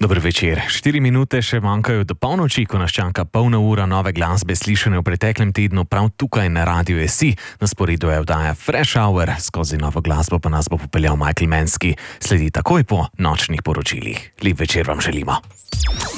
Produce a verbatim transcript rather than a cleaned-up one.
Dober večer. Štiri minute še manjkajo do polnoči, ko nas čaka polna ura nove glasbe slišane v preteklem tednu prav tukaj na Radiu S I. Na sporedu je oddaja Fresh Hour, skozi novo glasbo pa nas bo popeljal Michael Manski. Sledi takoj po nočnih poročilih. Lep večer vam želimo.